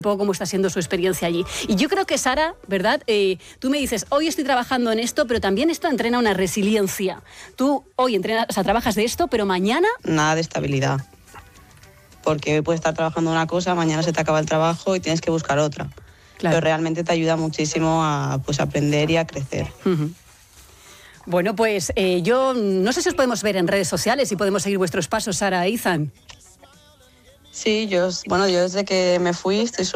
poco cómo está siendo su experiencia allí. Y yo creo que Sara, ¿verdad? Tú me dices, hoy estoy trabajando en esto, pero también esto entrena una resiliencia. Tú hoy entrenas, o sea, trabajas de esto, pero mañana... Nada de estabilidad. Porque hoy puedes estar trabajando una cosa, mañana se te acaba el trabajo y tienes que buscar otra. Claro. Pero realmente te ayuda muchísimo a pues, aprender y a crecer. Uh-huh. Bueno, pues yo no sé si os podemos ver en redes sociales y podemos seguir vuestros pasos, Sara e Izan. Sí, yo desde que me fui estoy